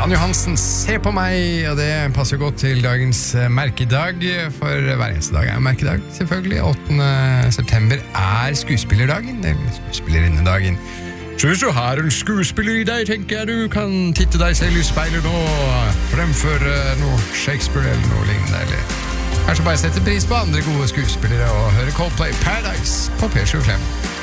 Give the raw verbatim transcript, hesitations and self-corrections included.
Jan Johansen, se på meg, og det passer godt til dagens merkedag, for hver eneste dag er merkedag, selvfølgelig. åttende september er skuespillerdagen, eller skuespillerinnedagen. Så hvis du har en skuespiller i deg, tenker jeg du kan titte deg selv i speilet nå, fremføre noe Shakespeare eller noe lignende, eller kanskje bare sette pris på andre gode skuespillere og høre Coldplay Paradise på P sju Klem.